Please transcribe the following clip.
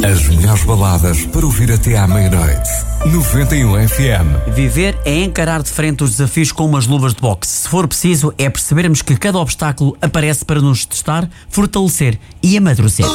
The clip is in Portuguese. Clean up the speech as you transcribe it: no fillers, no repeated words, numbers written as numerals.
As melhores baladas para ouvir até à meia-noite. 91 FM. Viver é encarar de frente os desafios com umas luvas de boxe. Se for preciso, é percebermos que cada obstáculo aparece para nos testar, fortalecer e amadurecer.